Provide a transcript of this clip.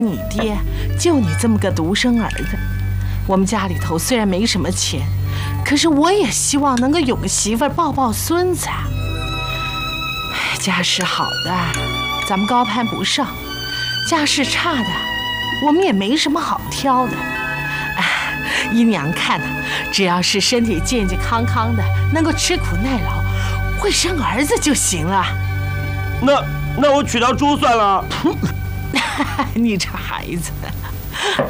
你爹就你这么个独生儿子，我们家里头虽然没什么钱，可是我也希望能够有个媳妇儿抱抱孙子啊。家世好的，咱们高攀不上；家世差的，我们也没什么好挑的。姨娘看呐，只要是身体健健康康的，能够吃苦耐劳，会生儿子就行了。 那我娶条猪算了。 你这孩子。